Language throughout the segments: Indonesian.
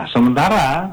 sementara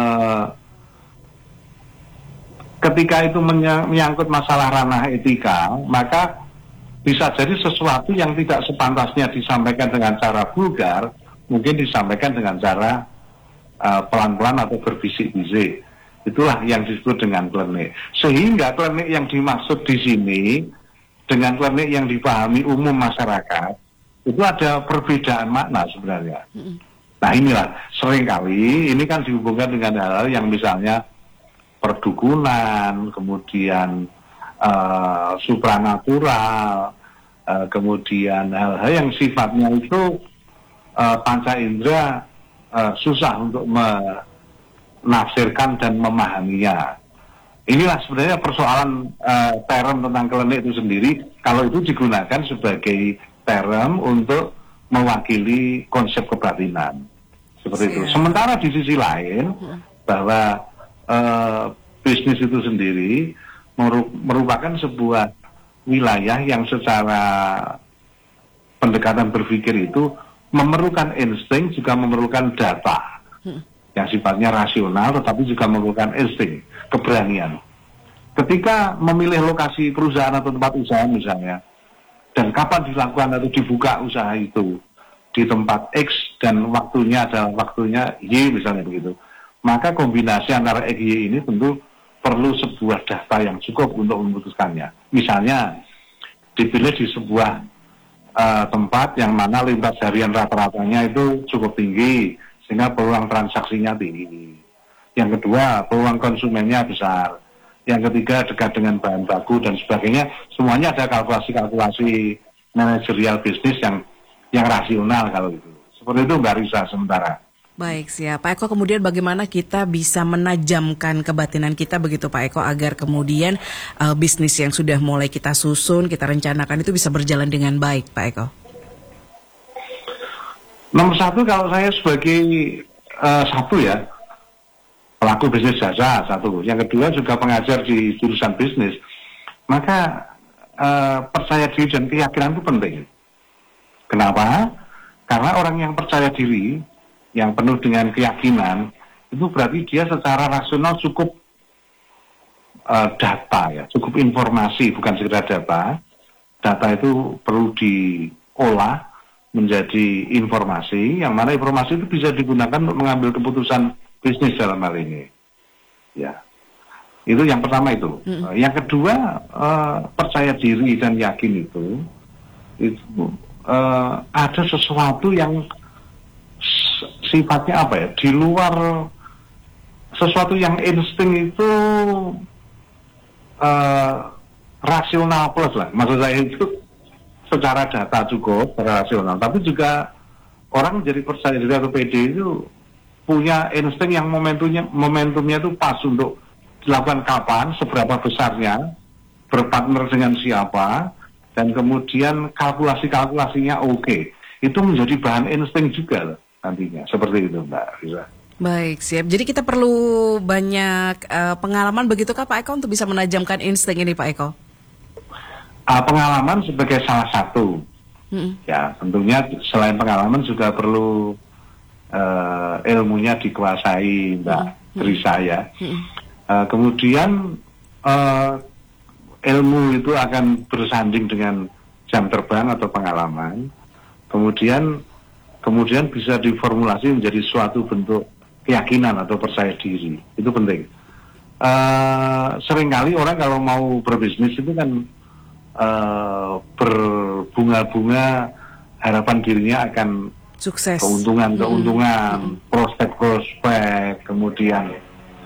ketika itu menyangkut masalah ranah etika, maka bisa jadi sesuatu yang tidak sepantasnya disampaikan dengan cara vulgar, mungkin disampaikan dengan cara pelan-pelan atau berbisik-bisik. Itulah yang disebut dengan klenik. Sehingga klenik yang dimaksud di sini dengan klenik yang dipahami umum masyarakat itu ada perbedaan makna sebenarnya. Nah inilah seringkali ini kan dihubungkan dengan hal-hal yang misalnya perdukunan, kemudian supranatural, kemudian hal-hal yang sifatnya itu panca indera susah untuk menafsirkan dan memahaminya. Inilah sebenarnya persoalan term tentang klenik itu sendiri, kalau itu digunakan sebagai term untuk mewakili konsep kebatinan. Seperti itu. Sementara di sisi lain, bahwa bisnis itu sendiri merupakan sebuah wilayah yang secara pendekatan berpikir itu memerlukan insting, juga memerlukan data yang sifatnya rasional, tetapi juga memerlukan insting, keberanian. Ketika memilih lokasi perusahaan atau tempat usaha misalnya, dan kapan dilakukan atau dibuka usaha itu di tempat X dan waktunya adalah waktunya Y misalnya begitu, maka kombinasi antara X Y ini tentu perlu sebuah data yang cukup untuk memutuskannya. Misalnya dipilih di sebuah tempat yang mana lintas harian rata-ratanya itu cukup tinggi sehingga peluang transaksinya tinggi. Yang kedua, peluang konsumennya besar. Yang ketiga, dekat dengan bahan baku dan sebagainya. Semuanya ada kalkulasi-kalkulasi manajerial bisnis yang rasional kalau itu. Seperti itu Mbak Risa sementara. Baik, siap. Pak Eko, kemudian bagaimana kita bisa menajamkan kebatinan kita begitu Pak Eko, agar kemudian bisnis yang sudah mulai kita susun, kita rencanakan itu bisa berjalan dengan baik, Pak Eko? Nomor satu, kalau saya sebagai pelaku bisnis jasa, satu. Yang kedua juga pengajar di jurusan bisnis, maka percaya diri dan keyakinan itu penting. Kenapa? Karena orang yang percaya diri, yang penuh dengan keyakinan, itu berarti dia secara rasional cukup data, ya, cukup informasi, bukan sekedar data. Data itu perlu diolah menjadi informasi, yang mana informasi itu bisa digunakan untuk mengambil keputusan bisnis dalam hal ini. Ya, itu yang pertama itu. Yang kedua, percaya diri dan yakin itu ada sesuatu yang sifatnya apa ya, di luar sesuatu yang insting itu rasional plus lah. Maksud saya itu secara data cukup, secara rasional, tapi juga orang menjadi percaya diri atau PD itu punya insting yang momentumnya itu pas untuk dilakukan kapan, seberapa besarnya, berpartner dengan siapa, dan kemudian kalkulasinya oke. Itu menjadi bahan insting juga loh, nantinya. Seperti itu Mbak Risa. Baik, siap. Jadi kita perlu banyak pengalaman begitukah Pak Eko untuk bisa menajamkan insting ini Pak Eko? Pengalaman sebagai salah satu. Ya, tentunya selain pengalaman juga perlu ilmunya dikuasai Mbak Risa ya. Kemudian ilmu itu akan bersanding dengan jam terbang atau pengalaman. Kemudian bisa diformulasi menjadi suatu bentuk keyakinan atau percaya diri. Itu penting. Seringkali orang kalau mau berbisnis itu kan berbunga-bunga harapan dirinya akan sukses, keuntungan, prospek, kemudian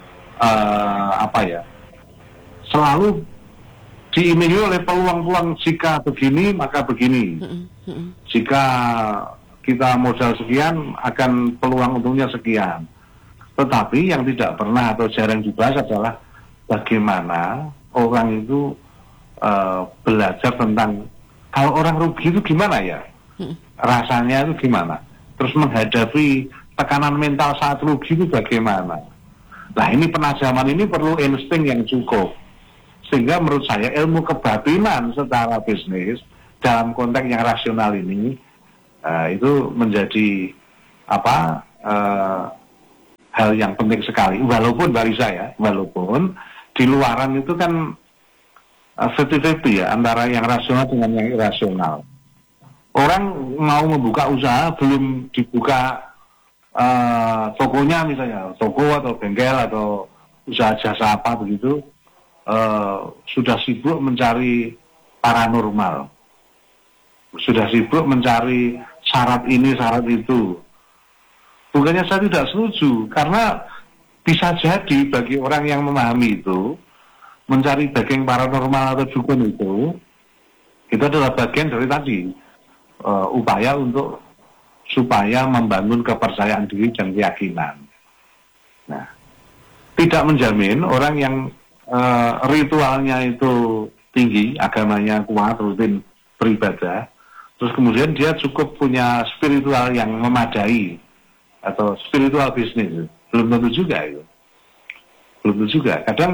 selalu diiming oleh peluang-peluang, jika begini maka begini, jika kita modal sekian akan peluang untungnya sekian. Tetapi yang tidak pernah atau jarang dibahas adalah bagaimana orang itu belajar tentang kalau orang rugi itu gimana ya, rasanya itu gimana, terus menghadapi tekanan mental saat rugi itu bagaimana. Nah ini penajaman ini perlu insting yang cukup, sehingga menurut saya ilmu kebatinan secara bisnis dalam konteks yang rasional ini itu menjadi hal yang penting sekali. Walaupun Mbak Lisa ya, walaupun di luaran itu kan 50-50 ya, antara yang rasional dengan yang irasional. Orang mau membuka usaha, belum dibuka tokonya misalnya, toko atau bengkel atau usaha jasa apa begitu, sudah sibuk mencari paranormal, sudah sibuk mencari syarat ini, syarat itu. Bukannya saya tidak setuju, karena bisa jadi bagi orang yang memahami itu, mencari daging paranormal atau dukun itu adalah bagian dari tadi, upaya untuk supaya membangun kepercayaan diri dan keyakinan. Nah, tidak menjamin orang yang ritualnya itu tinggi, agamanya kuat, rutin beribadah, terus kemudian dia cukup punya spiritual yang memadai atau spiritual bisnis. Belum tentu juga itu. Belum tentu juga. Kadang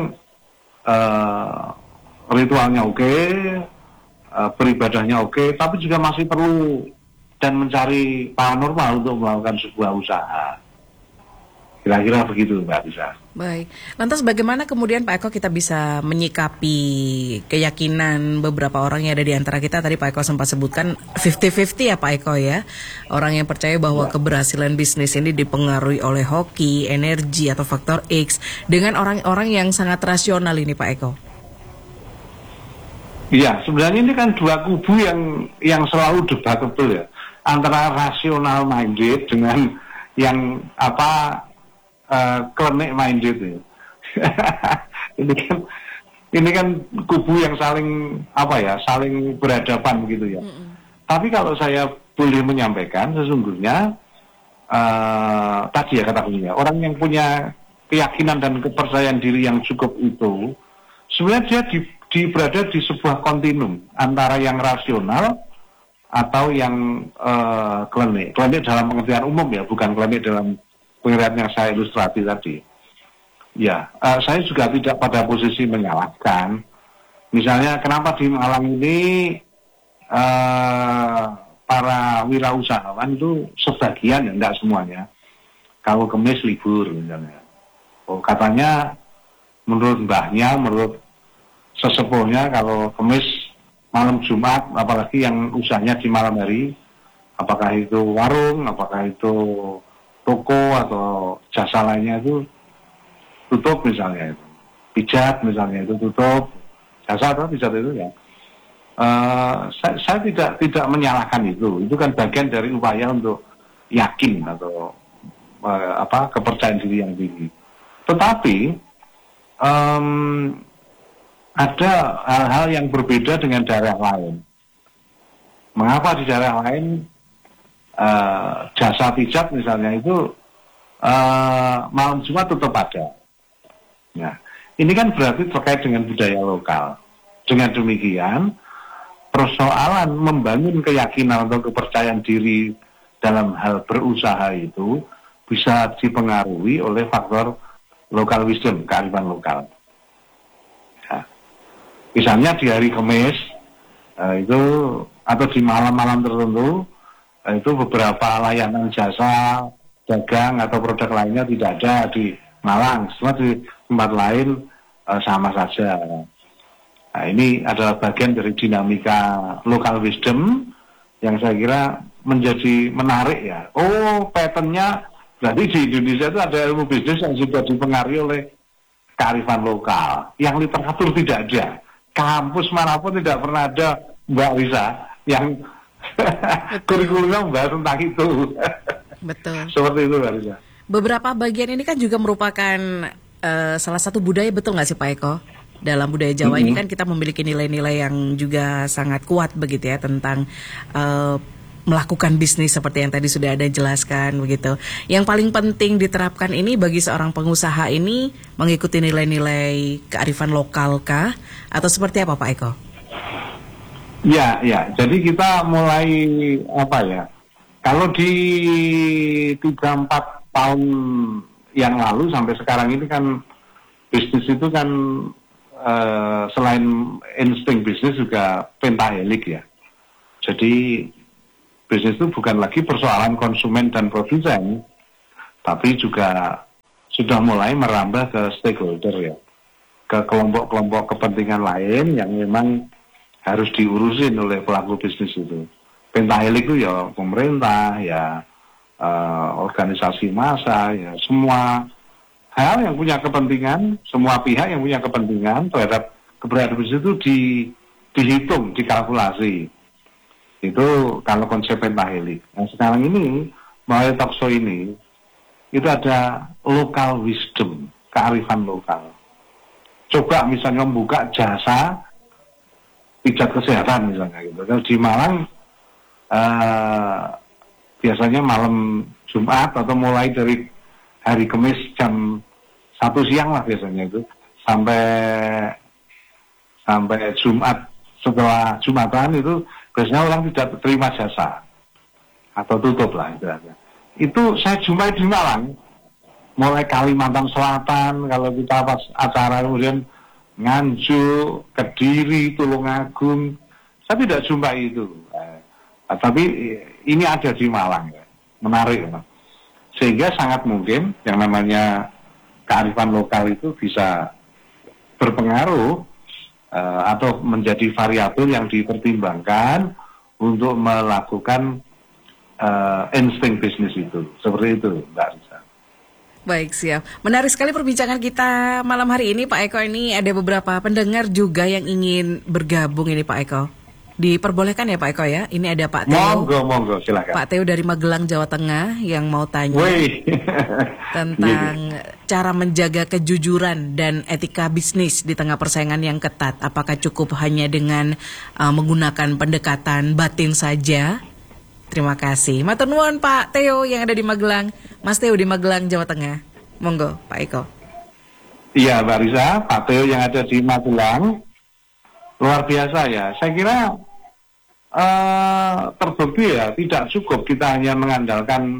ritualnya oke, beribadahnya oke, tapi juga masih perlu dan mencari paranormal untuk melakukan sebuah usaha. Kira-kira begitu Mbak Lisa. Baik, lantas bagaimana kemudian Pak Eko kita bisa menyikapi keyakinan beberapa orang yang ada di antara kita? Tadi Pak Eko sempat sebutkan 50-50 ya Pak Eko ya. Orang yang percaya bahwa keberhasilan bisnis ini dipengaruhi oleh hoki, energi atau faktor X, dengan orang-orang yang sangat rasional ini Pak Eko. Iya, sebenarnya ini kan dua kubu yang selalu debatable ya, antara rasional minded dengan yang klinik minded ya. ini kan kubu yang saling saling berhadapan gitu ya. Tapi kalau saya boleh menyampaikan, sesungguhnya tadi ya kata kuncinya, orang yang punya keyakinan dan kepercayaan diri yang cukup itu, sebenarnya dia berada di sebuah kontinum antara yang rasional atau yang klinik. Klinik dalam pengertian umum ya, bukan klinik dalam pengertian yang saya ilustrasi tadi. Ya, saya juga tidak pada posisi menyalahkan. Misalnya kenapa di Malang ini para wirausahawan itu sebagian ya, enggak semuanya, kalau Kemis libur misalnya. Oh, katanya menurut mbahnya, menurut sesepuhnya, kalau Kemis malam Jumat, apalagi yang usahanya di malam hari, apakah itu warung, apakah itu toko atau jasa lainnya itu tutup misalnya itu, pijat misalnya itu tutup, jasa atau pijat itu ya. Saya tidak menyalahkan itu kan bagian dari upaya untuk yakin atau kepercayaan diri yang tinggi. Tetapi ada hal-hal yang berbeda dengan daerah lain. Mengapa di daerah lain jasa pijat misalnya itu malam Jumat tetap ada. Nah, ini kan berarti terkait dengan budaya lokal. Dengan demikian, persoalan membangun keyakinan atau kepercayaan diri dalam hal berusaha itu bisa dipengaruhi oleh faktor local wisdom, kearifan lokal. Nah, misalnya di hari Kamis itu atau di malam-malam tertentu, itu beberapa layanan jasa, dagang atau produk lainnya tidak ada di Malang, semua di tempat lain sama saja. Nah, ini adalah bagian dari dinamika local wisdom yang saya kira menjadi menarik ya. Oh, patternnya berarti di Indonesia itu ada ilmu bisnis yang sudah dipengaruhi oleh kearifan lokal, yang literatur tidak ada. Kampus manapun tidak pernah ada, Mbak Risa, yang kurikulumnya membahas tentang itu. Betul. Seperti itu Mbak Risa. Beberapa bagian ini kan juga merupakan salah satu budaya, betul nggak sih Pak Eko? Dalam budaya Jawa ini kan kita memiliki nilai-nilai yang juga sangat kuat begitu ya, tentang melakukan bisnis seperti yang tadi sudah ada jelaskan begitu. Yang paling penting diterapkan ini bagi seorang pengusaha ini mengikuti nilai-nilai kearifan lokal kah? Atau seperti apa Pak Eko? Ya. Jadi kita mulai kalau di 3-4 tahun yang lalu sampai sekarang ini kan bisnis itu kan selain insting bisnis juga pentahelik ya. Jadi bisnis itu bukan lagi persoalan konsumen dan produsen, tapi juga sudah mulai merambah ke stakeholder ya, ke kelompok-kelompok kepentingan lain yang memang harus diurusin oleh pelaku bisnis itu. Pentahelik itu ya pemerintah, ya organisasi massa, ya semua hal yang punya kepentingan, semua pihak yang punya kepentingan terhadap keberadaan bisnis itu dihitung, dikalkulasi. Itu kalau konsep pentahelik. Nah sekarang ini melalui talkshow ini itu ada local wisdom, kearifan lokal. Coba misalnya membuka jasa pijat kesehatan misalnya gitu. Kalau di Malang biasanya malam Jumat atau mulai dari hari Kamis jam 1 siang lah biasanya itu sampai Jumat, setelah Jumatan itu biasanya orang tidak terima jasa atau tutup lah istilahnya. Itu saya jumpai di Malang, mulai Kalimantan Selatan, kalau kita pas acara kemudian Nganjuk, Kediri, Tulungagung, saya tidak jumpai itu. Tapi ini ada di Malang, ya. Menarik. Ya. Sehingga sangat mungkin yang namanya kearifan lokal itu bisa berpengaruh atau menjadi variabel yang dipertimbangkan untuk melakukan insting bisnis itu. Seperti itu, Mbak Risa. Baik, siap. Menarik sekali perbincangan kita malam hari ini, Pak Eko. Ini ada beberapa pendengar juga yang ingin bergabung ini, Pak Eko. Diperbolehkan ya Pak Eko ya. Ini ada Pak Theo. Monggo, silakan. Pak Theo dari Magelang, Jawa Tengah yang mau tanya tentang cara menjaga kejujuran dan etika bisnis di tengah persaingan yang ketat. Apakah cukup hanya dengan menggunakan pendekatan batin saja? Terima kasih. Matur nuwun Pak Theo yang ada di Magelang. Mas Theo di Magelang, Jawa Tengah. Monggo Pak Eko. Iya Mbak Risa, Pak Theo yang ada di Magelang. Luar biasa ya. Saya kira terbukti ya tidak cukup kita hanya mengandalkan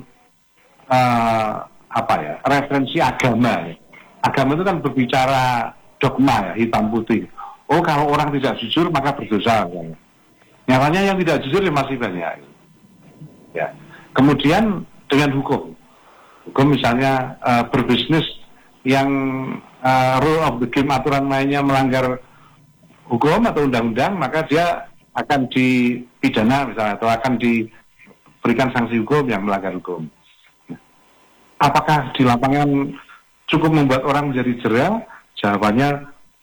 referensi agama. Agama itu kan berbicara dogma ya, hitam putih. Oh kalau orang tidak jujur maka berdosa. Nyatanya yang tidak jujur ya masih banyak. Ya. Kemudian dengan hukum misalnya berbisnis yang rule of the game, aturan mainnya melanggar hukum atau undang-undang, maka dia akan dipidana misalnya atau akan diberikan sanksi hukum yang melanggar hukum. Apakah di lapangan cukup membuat orang menjadi jera? Jawabannya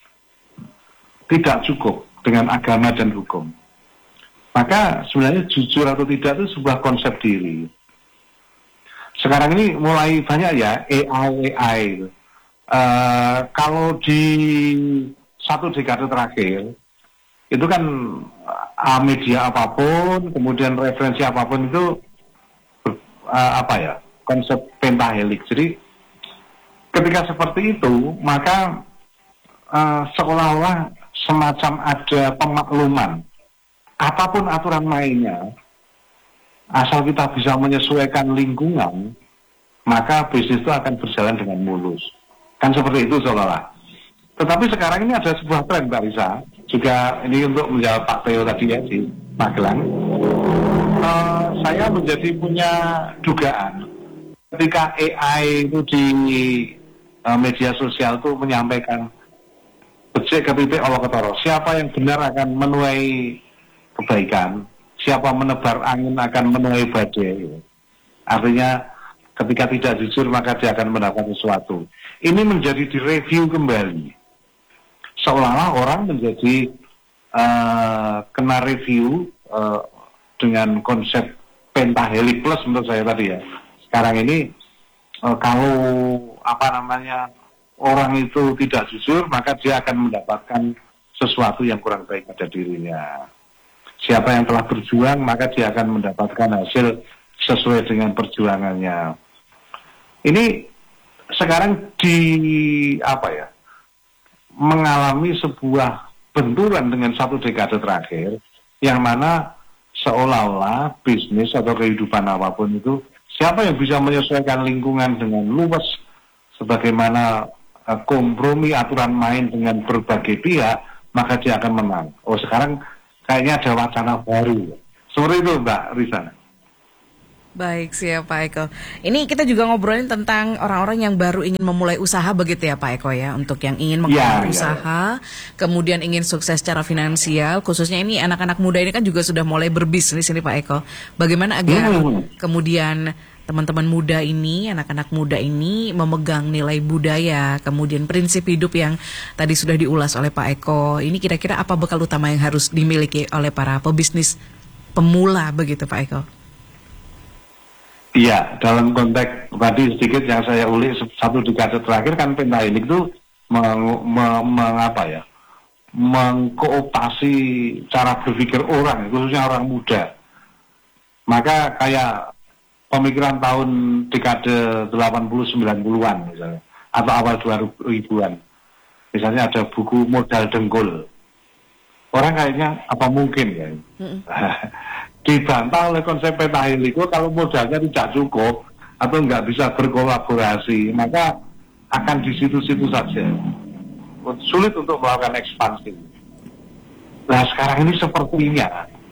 tidak cukup dengan agama dan hukum. Maka sebenarnya jujur atau tidak itu sebuah konsep diri. Sekarang ini mulai banyak ya AI. Kalau di 1 dekade terakhir itu kan media apapun, kemudian referensi apapun itu konsep pentahelik. Jadi ketika seperti itu maka seolah-olah semacam ada pemakluman apapun aturan mainnya, asal kita bisa menyesuaikan lingkungan, maka bisnis itu akan berjalan dengan mulus. Kan seperti itu seolah-olah. Tetapi sekarang ini ada sebuah tren Mbak Risa, juga ini untuk menjawab Pak Theo tadi ya di Magelang. Saya menjadi punya dugaan ketika AI itu di media sosial itu menyampaikan becik ke titik Allah ketoro, siapa yang benar akan menuai kebaikan, siapa menebar angin akan menuai badai. Artinya ketika tidak jujur maka dia akan mendapat sesuatu. Ini menjadi direview kembali. Seolah-olah orang menjadi kena review dengan konsep pentahelik plus menurut saya tadi ya. Sekarang ini kalau orang itu tidak jujur maka dia akan mendapatkan sesuatu yang kurang baik pada dirinya. Siapa yang telah berjuang maka dia akan mendapatkan hasil sesuai dengan perjuangannya. Ini sekarang mengalami sebuah benturan dengan 1 dekade terakhir yang mana seolah-olah bisnis atau kehidupan apapun itu siapa yang bisa menyesuaikan lingkungan dengan luas sebagaimana kompromi aturan main dengan berbagai pihak maka dia akan menang. Oh sekarang kayaknya ada wacana baru. Seperti itu Mbak Risa. Baik, siap Pak Eko. Ini kita juga ngobrolin tentang orang-orang yang baru ingin memulai usaha begitu ya Pak Eko ya. Untuk yang ingin mengembangkan usaha, kemudian ingin sukses secara finansial, khususnya ini anak-anak muda ini kan juga sudah mulai berbisnis ini Pak Eko. Bagaimana agar kemudian teman-teman muda ini, anak-anak muda ini memegang nilai budaya, kemudian prinsip hidup yang tadi sudah diulas oleh Pak Eko. Ini kira-kira apa bekal utama yang harus dimiliki oleh para pebisnis pemula begitu Pak Eko? Iya, dalam konteks tadi sedikit yang saya ulik satu dekade terakhir kan Pentahelik itu mengkooptasi cara berpikir orang, khususnya orang muda. Maka kayak pemikiran tahun dekade 80-90-an misalnya, atau awal 2000-an. Misalnya ada buku Modal Dengkul. Orang kayaknya apa mungkin ya? Dibantah oleh konsep Pentahelik kalau modalnya tidak cukup atau nggak bisa berkolaborasi, maka akan di situ-situ saja. Sulit untuk melakukan ekspansi. Nah sekarang ini sepertinya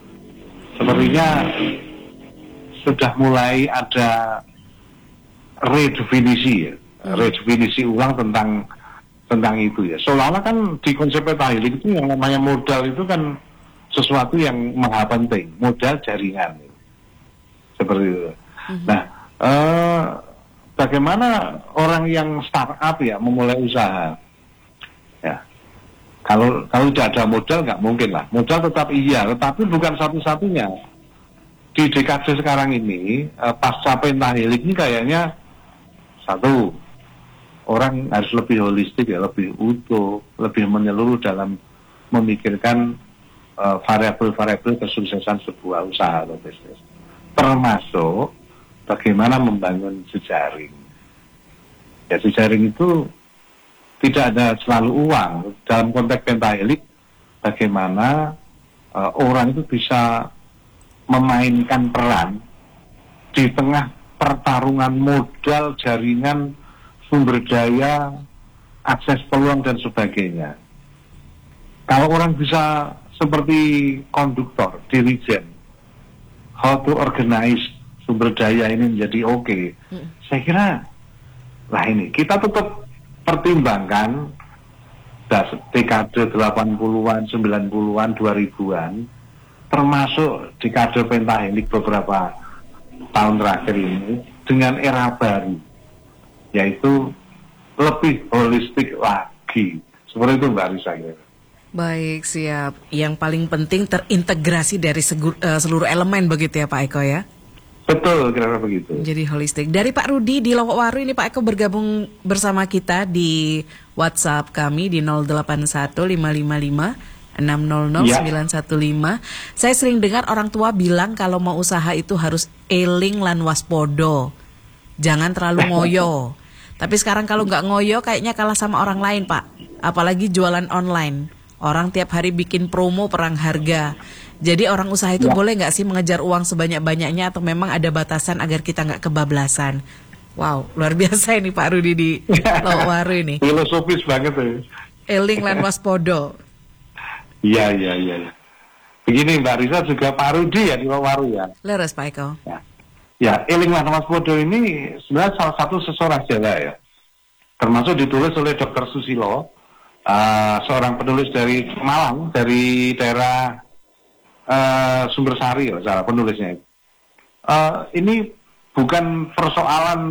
sudah mulai ada redefinisi ulang tentang itu ya. Seolah-olah kan di konsep Pentahelik itu yang namanya modal itu kan sesuatu yang maha penting, modal jaringan seperti itu. Nah, bagaimana orang yang startup ya memulai usaha? Ya, kalau tidak ada modal nggak mungkin lah. Modal tetap iya, tetapi bukan satu-satunya. Di dekade sekarang ini, pasca Pentahelik ini kayaknya satu, orang harus lebih holistik ya, lebih utuh, lebih menyeluruh dalam memikirkan variabel-variabel kesuksesan sebuah usaha atau bisnis, termasuk bagaimana membangun jejaring. Ya, jejaring itu tidak ada selalu uang. Dalam konteks Pentahelik, bagaimana orang itu bisa memainkan peran di tengah pertarungan modal, jaringan, sumber daya, akses peluang dan sebagainya. Kalau orang bisa seperti konduktor, dirijen, how to organize sumber daya ini menjadi oke. Saya kira, lah ini, kita tetap pertimbangkan dekade 80-an, 90-an, 2000-an, termasuk dekade Pentahelik beberapa tahun terakhir ini, dengan era baru, yaitu lebih holistik lagi. Seperti itu Mbak Risa. Baik, siap. Yang paling penting terintegrasi dari seluruh elemen begitu ya Pak Eko ya? Betul, kira-kira begitu. Jadi holistik. Dari Pak Rudi di Lowokwaru ini Pak Eko bergabung bersama kita di WhatsApp kami di 081555600915. Saya sering dengar orang tua bilang kalau mau usaha itu harus eling lan waspodo. Jangan terlalu ngoyo. Tapi sekarang kalau nggak ngoyo kayaknya kalah sama orang lain Pak. Apalagi jualan online. Orang tiap hari bikin promo perang harga. Jadi orang usaha itu boleh nggak sih mengejar uang sebanyak-banyaknya atau memang ada batasan agar kita nggak kebablasan? Wow, luar biasa ini Pak Rudi di Lowokwaru ini. Filosofis banget ya. Eling lan waspodo. Iya. Begini Mbak Risa, juga Pak Rudi ya di Lowokwaru ya. Leres Pak Eko. Ya, eling lan waspodo ini sebenarnya salah satu sesorak Jawa ya. Termasuk ditulis oleh Dr. Susilo, seorang penulis dari Malang, dari daerah Sumbersari, salah penulisnya. Ini bukan persoalan,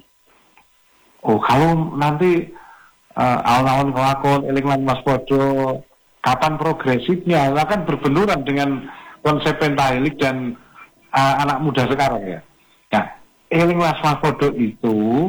kalau nanti alon-alon kelakon, eling lan waspodo, kapan progresifnya, akan berbenturan dengan konsep Pentahelik dan anak muda sekarang ya. Nah, eling lan waspodo itu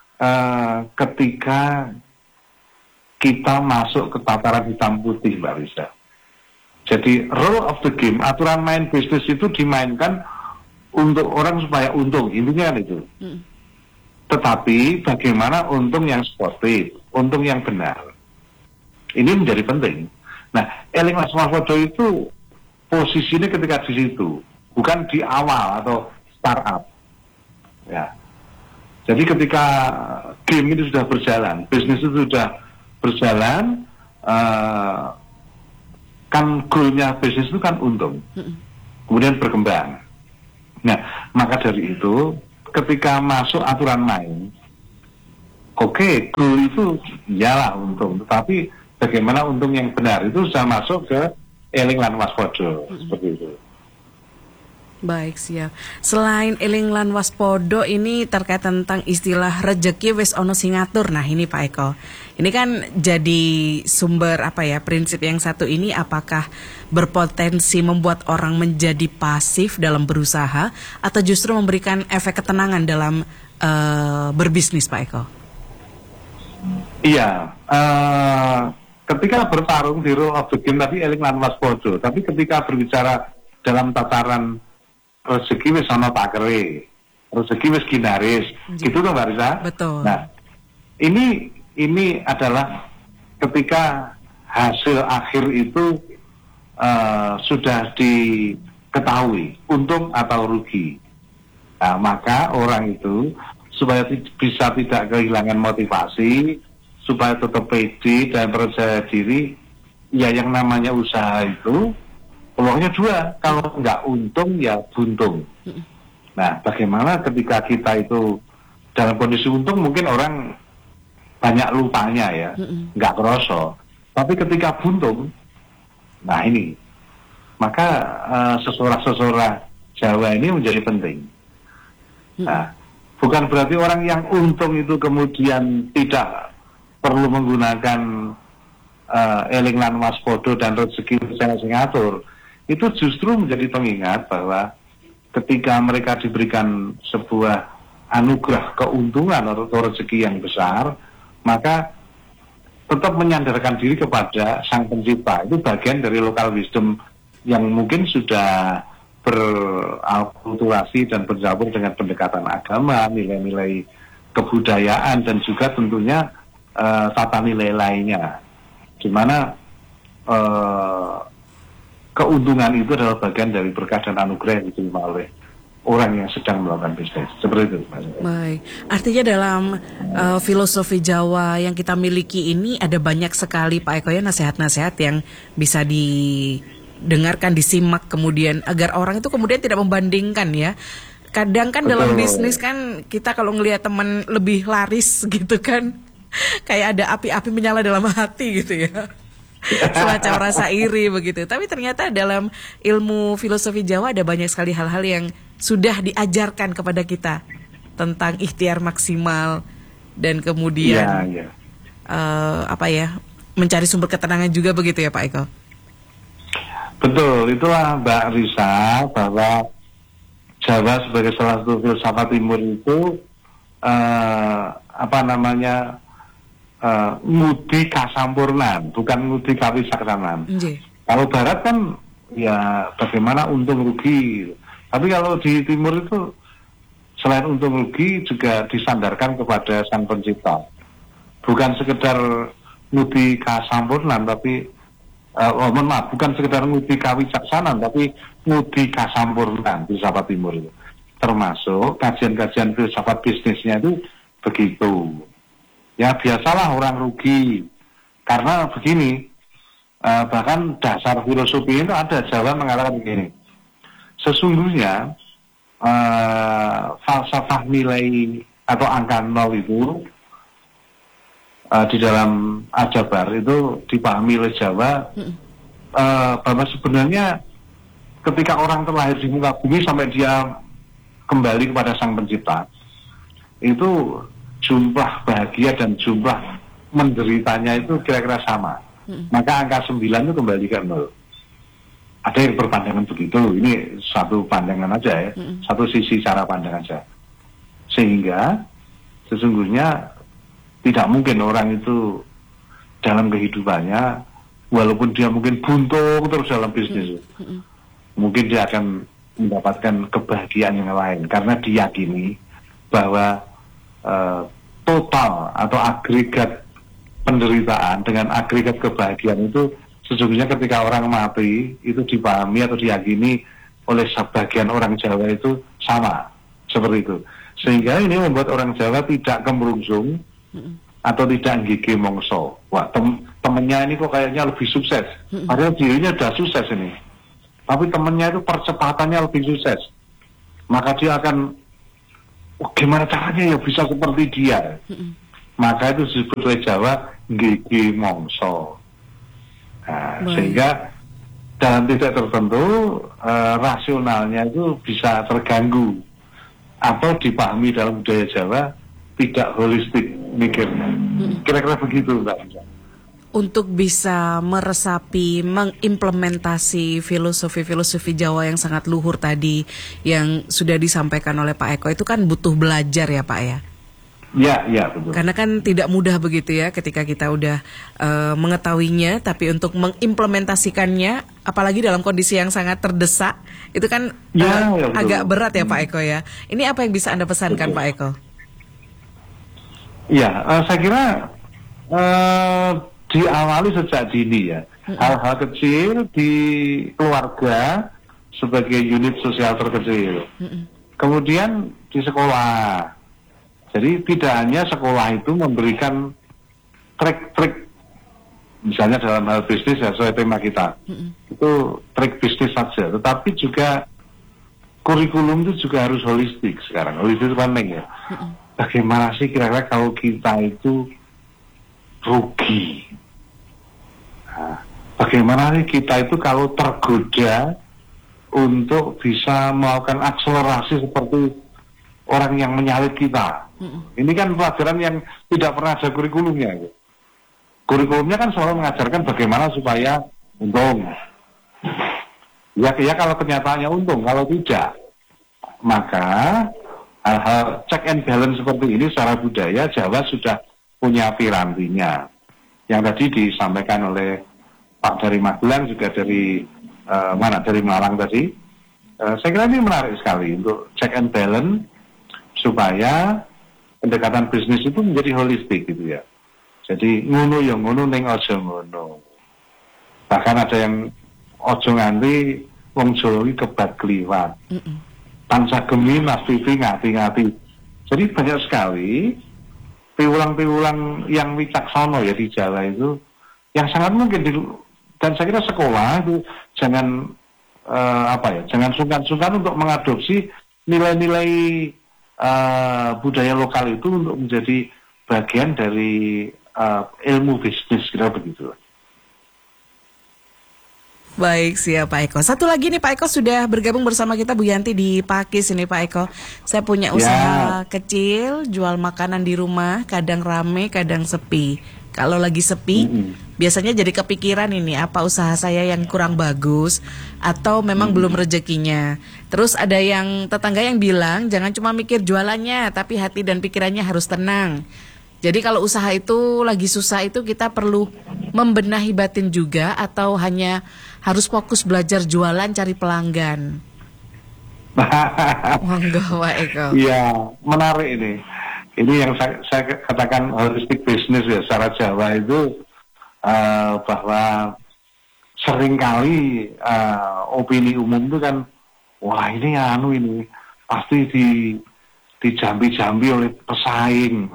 ketika kita masuk ke tataran hitam putih Mbak Risa. Jadi rule of the game, aturan main bisnis itu dimainkan untuk orang supaya untung, intinya kan itu. Tetapi bagaimana untung yang sportif, untung yang benar. Ini menjadi penting. Nah, eling lan waspodo itu posisinya ketika di situ, bukan di awal atau startup. Ya. Jadi ketika game itu sudah berjalan, bisnis itu sudah berjalan, kan goalnya bisnis itu kan untung, kemudian berkembang. Nah, maka dari itu ketika masuk aturan main, oke, goal itu iyalah untung, tetapi bagaimana untung yang benar itu sudah masuk ke eling lan waspada, seperti itu. Baik, siap. Selain eling lan waspodo, ini terkait tentang istilah rejeki wis ono sing ngatur. Nah, ini Pak Eko. Ini kan jadi sumber prinsip yang satu ini apakah berpotensi membuat orang menjadi pasif dalam berusaha atau justru memberikan efek ketenangan dalam berbisnis, Pak Eko? Iya, ketika bertarung di rule of the game tadi eling lan waspada, tapi ketika berbicara dalam tataran rezeki wis ana takere, rezeki wis ginaris, gitu tuh Mbak Risa. Betul. Nah, ini adalah ketika hasil akhir itu sudah diketahui untung atau rugi. Nah, maka orang itu supaya bisa tidak kehilangan motivasi, supaya tetap pede dan percaya diri, ya yang namanya usaha itu peluangnya dua, kalau nggak untung ya buntung. Nah, bagaimana ketika kita itu dalam kondisi untung mungkin orang banyak lupanya ya, nggak kerosok. Tapi ketika buntung, nah ini, maka seseorang Jawa ini menjadi penting. Nah, bukan berarti orang yang untung itu kemudian tidak perlu menggunakan eling lan waspada dan rezeki sing ngatur. Itu justru menjadi pengingat bahwa ketika mereka diberikan sebuah anugerah keuntungan atau rezeki yang besar, maka tetap menyandarkan diri kepada Sang Pencipta. Itu bagian dari local wisdom yang mungkin sudah berakulturasi dan bercampur dengan pendekatan agama, nilai-nilai kebudayaan, dan juga tentunya tata nilai lainnya. Di mana keuntungan itu adalah bagian dari berkah dan anugerah yang diterima oleh orang yang sedang melakukan bisnis. Seperti itu. Baik, artinya dalam filosofi Jawa yang kita miliki ini ada banyak sekali Pak Eko ya nasihat-nasihat yang bisa didengarkan, disimak kemudian agar orang itu kemudian tidak membandingkan ya. Kadang kan dalam bisnis kan kita kalau ngelihat teman lebih laris gitu kan, kayak ada api-api menyala dalam hati gitu ya. Semacam rasa iri begitu. Tapi ternyata dalam ilmu filosofi Jawa ada banyak sekali hal-hal yang sudah diajarkan kepada kita tentang ikhtiar maksimal dan kemudian mencari sumber ketenangan juga begitu ya Pak Eko. Betul, itulah Mbak Risa bahwa Jawa sebagai salah satu filsafat timur itu ngudi kasampurnan, bukan ngudi kawisaksanan. Kalau Barat kan ya bagaimana untung rugi. Tapi kalau di Timur itu selain untung rugi juga disandarkan kepada Sang Pencipta. Bukan sekedar ngudi kasampurnan, tapi bukan sekedar ngudi kawicaksanan, tapi ngudi kasampurnan filsafat Timur itu. Termasuk kajian-kajian filsafat bisnisnya itu begitu. Ya biasalah orang rugi, karena begini, bahkan dasar filosofi itu ada, Jawa mengatakan begini, sesungguhnya falsafah nilai atau angka nol itu di dalam Ajabar itu dipahami oleh Jawa bahwa sebenarnya ketika orang terlahir di muka bumi sampai dia kembali kepada Sang Pencipta, itu jumlah bahagia dan jumlah menderitanya itu kira-kira sama. Maka angka 9 itu kembali ke 0. Ada yang berpandangan begitu. Ini satu pandangan aja ya. Satu sisi cara pandang aja. Sehingga sesungguhnya tidak mungkin orang itu dalam kehidupannya, walaupun dia mungkin buntung terus dalam bisnis, mungkin dia akan mendapatkan kebahagiaan yang lain. Karena diyakini bahwa total atau agregat penderitaan dengan agregat kebahagiaan itu sesungguhnya ketika orang mati itu dipahami atau diyakini oleh sebagian orang Jawa itu sama seperti itu. Sehingga ini membuat orang Jawa tidak kemerungsung atau tidak gigi mongso. Wah, temennya ini kok kayaknya lebih sukses, padahal dirinya sudah sukses ini, tapi temennya itu percepatannya lebih sukses. maka dia akan, gimana caranya ya bisa seperti dia. Maka itu disebut oleh Jawa gigi mongso. Nah, sehingga dalam titik tertentu rasionalnya itu bisa terganggu atau dipahami dalam budaya Jawa tidak holistik mikirnya. Kira-kira begitu, Mbak. Untuk bisa meresapi, mengimplementasi filosofi-filosofi Jawa yang sangat luhur tadi yang sudah disampaikan oleh Pak Eko, itu kan butuh belajar ya Pak ya? Ya, betul. Karena kan tidak mudah begitu ya ketika kita udah mengetahuinya, tapi untuk mengimplementasikannya, apalagi dalam kondisi yang sangat terdesak, itu kan agak berat ya Pak Eko ya. Ini apa yang bisa Anda pesankan Pak Eko? Ya, saya kira diawali sejak dini ya. Hal-hal kecil di keluarga sebagai unit sosial terkecil. Kemudian di sekolah. Jadi tidak hanya sekolah itu memberikan trik-trik, misalnya dalam hal bisnis ya, sesuai tema kita. Itu trik bisnis saja. Tetapi juga kurikulum itu juga harus holistik sekarang. Holistik itu penting ya. Bagaimana sih kira-kira kalau kita itu rugi? Nah, bagaimana sih kita itu kalau tergoda untuk bisa melakukan akselerasi seperti orang yang menyalip kita? Ini kan pelajaran yang tidak pernah ada kurikulumnya. Kurikulumnya kan selalu mengajarkan bagaimana supaya untung. Ya kalau kenyataannya untung, kalau tidak, maka hal-hal check and balance seperti ini secara budaya Jawa sudah punya pirantinya. Yang tadi disampaikan oleh Pak dari Magelang, juga dari dari Malang tadi. Saya kira ini menarik sekali untuk check and balance supaya pendekatan bisnis itu menjadi holistik gitu ya. Jadi ngono ya ngono ning aja ngono. Bahkan ada yang ojo nganti wong Jawa iki kebat kliwat. Tansah gemi mas pipi ngati-ngati. Jadi banyak sekali piwulang-piwulang yang wicaksana ya di Jawa itu yang sangat mungkin dan saya kira sekolah itu jangan jangan sungkan-sungkan untuk mengadopsi nilai-nilai budaya lokal itu untuk menjadi bagian dari ilmu bisnis, kira begitu. Baik, siap Pak Eko. Satu lagi nih Pak Eko, sudah bergabung bersama kita Bu Yanti di Pakis ini Pak Eko. Saya punya usaha kecil, jual makanan di rumah, kadang rame, kadang sepi. Kalau lagi sepi, biasanya jadi kepikiran ini apa usaha saya yang kurang bagus atau memang belum rezekinya. Terus ada yang tetangga yang bilang jangan cuma mikir jualannya, tapi hati dan pikirannya harus tenang. Jadi kalau usaha itu lagi susah itu kita perlu membenahi batin juga atau hanya harus fokus belajar jualan cari pelanggan. Monggo Pak Eko. Iya, menarik ini. Ini yang saya katakan holistic business ya secara Jawa itu bahwa seringkali opini umum itu kan wah ini pasti dijambi-jambi oleh pesaing.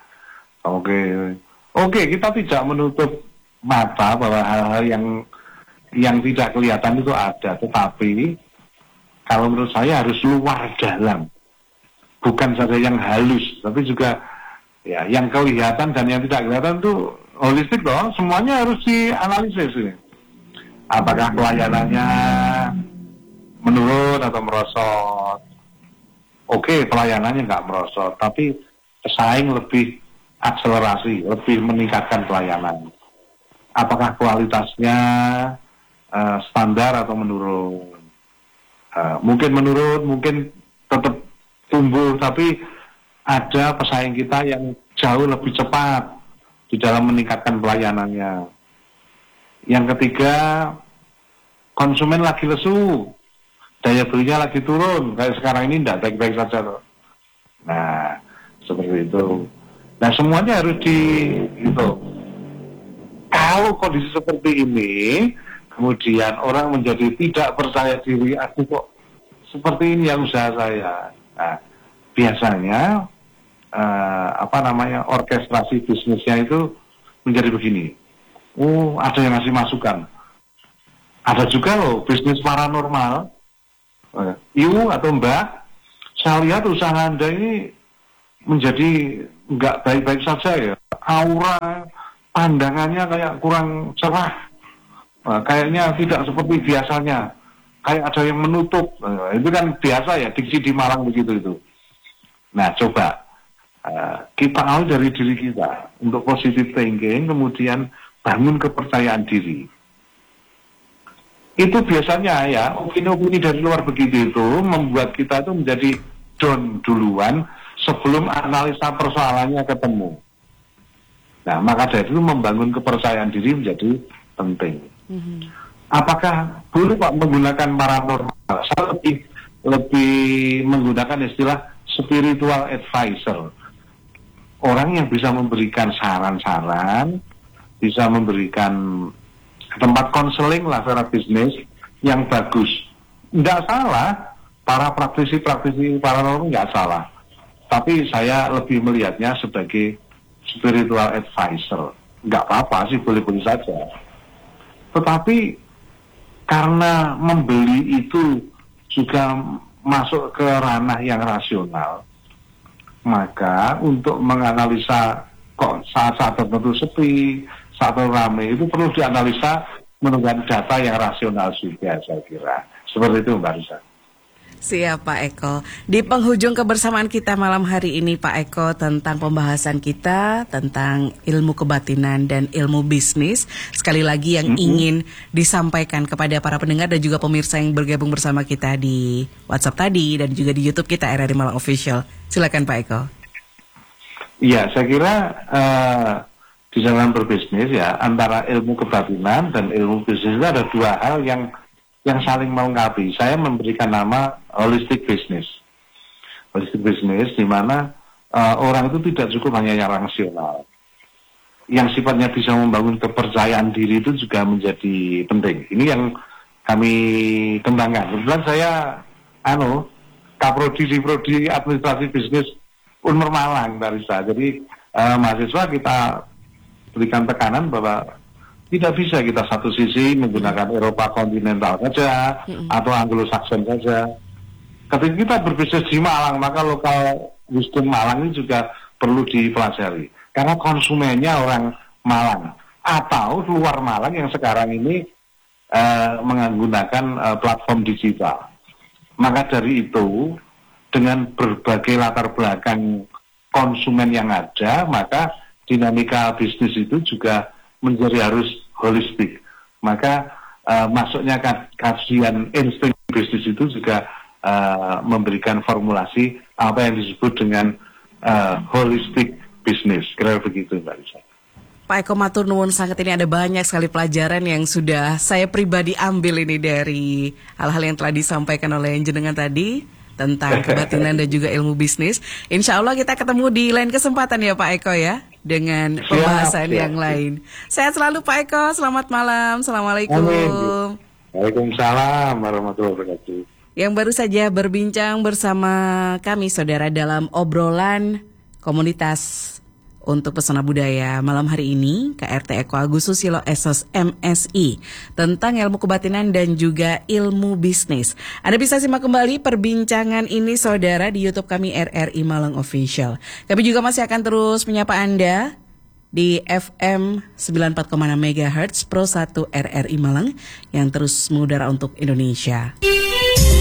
Oke, kita tidak menutup mata bahwa hal-hal yang tidak kelihatan itu ada, tetapi kalau menurut saya harus luar dalam. Bukan saja yang halus, tapi juga ya yang kelihatan dan yang tidak kelihatan itu holistik dong. Semuanya harus dianalisis ini. Apakah pelayanannya menurun atau merosot? Oke, pelayanannya nggak merosot, tapi pesaing lebih akselerasi, lebih meningkatkan pelayanan. Apakah kualitasnya standar atau menurun? Mungkin menurun, mungkin tetap tumbuh, tapi ada pesaing kita yang jauh lebih cepat di dalam meningkatkan pelayanannya. Yang ketiga, konsumen lagi lesu, daya belinya lagi turun, kayak sekarang ini tidak baik-baik saja. Nah, seperti itu. Nah, semuanya harus kalau kondisi seperti ini, kemudian orang menjadi tidak percaya diri, aku kok seperti ini yang usaha saya. Nah, biasanya orkestrasi bisnisnya itu menjadi begini. Ada yang ngasih masukan. Ada juga loh bisnis paranormal. Ibu atau Mbak, saya lihat usaha Anda ini menjadi nggak baik-baik saja ya. Aura, pandangannya kayak kurang cerah. Kayaknya tidak seperti biasanya. Kayak ada yang menutup. Itu kan biasa ya, diksi di Malang begitu itu. Nah, coba kita awal dari diri kita untuk positive thinking, kemudian bangun kepercayaan diri. Itu biasanya ya, opini-opini dari luar begitu itu membuat kita itu menjadi down duluan sebelum analisa persoalannya ketemu. Nah, maka dari itu membangun kepercayaan diri menjadi penting. Apakah boleh Pak menggunakan paranormal? Saya lebih menggunakan istilah spiritual advisor. Orang yang bisa memberikan saran-saran, bisa memberikan tempat konseling lah secara bisnis yang bagus. Nggak salah, para praktisi-praktisi paranormal nggak salah. Tapi saya lebih melihatnya sebagai spiritual advisor. Nggak apa-apa sih, boleh-boleh saja. Tetapi karena membeli itu juga masuk ke ranah yang rasional, maka untuk menganalisa kok saat-saat tertentu sepi, saat ramai, itu perlu dianalisa menggunakan data yang rasional juga, saya kira. Seperti itu, Mbak Risa. Siap Pak Eko. Di penghujung kebersamaan kita malam hari ini Pak Eko, tentang pembahasan kita tentang ilmu kebatinan dan ilmu bisnis. Sekali lagi yang ingin disampaikan kepada para pendengar dan juga pemirsa yang bergabung bersama kita di WhatsApp tadi dan juga di YouTube kita RRI Malang Official. Silakan Pak Eko. Iya, saya kira di dalam berbisnis ya, antara ilmu kebatinan dan ilmu bisnis itu ada dua hal yang saling melengkapi. Saya memberikan nama holistic business. Holistic business di mana orang itu tidak cukup hanya yang rasional. Yang sifatnya bisa membangun kepercayaan diri itu juga menjadi penting. Ini yang kami kembangkan. Kebetulan saya Kaprodi di Prodi Administrasi Bisnis Unmur Malang, Mbak Risa. Jadi mahasiswa kita berikan tekanan bahwa tidak bisa kita satu sisi menggunakan Eropa kontinental saja atau Anglo-Saxon saja. Ketika kita berbisnis di Malang, maka lokal wisdom Malang ini juga perlu dipelajari. Karena konsumennya orang Malang atau luar Malang yang sekarang ini menggunakan platform digital. Maka dari itu, dengan berbagai latar belakang konsumen yang ada, maka dinamika bisnis itu juga menjadi harus holistik. Maka masuknya kajian insting bisnis itu juga memberikan formulasi apa yang disebut dengan holistic business. Kira begitu Mbak Lisa. Pak Eko matur nuwun sangat, ini ada banyak sekali pelajaran yang sudah saya pribadi ambil ini dari hal-hal yang telah disampaikan oleh jenengan tadi tentang kebatinan dan juga ilmu bisnis. Insya Allah kita ketemu di lain kesempatan ya Pak Eko ya, dengan pembahasan yang lain. Sehat selalu Pak Eko, selamat malam, Assalamualaikum. Amin. Waalaikumsalam warahmatullahi wabarakatuh. Yang baru saja berbincang bersama kami saudara dalam obrolan komunitas untuk pesona budaya malam hari ini, KRT Eko Agus Susilo SS MSI, tentang ilmu kebatinan dan juga ilmu bisnis. Anda bisa simak kembali perbincangan ini saudara di YouTube kami RRI Malang Official. Kami juga masih akan terus menyapa Anda di FM 94,6 MHz Pro 1 RRI Malang yang terus mengudara untuk Indonesia.